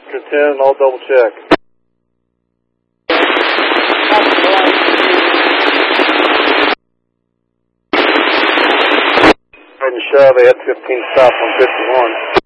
Oscar 10, I'll double check. Right in the shove, they had 15 stop on 51.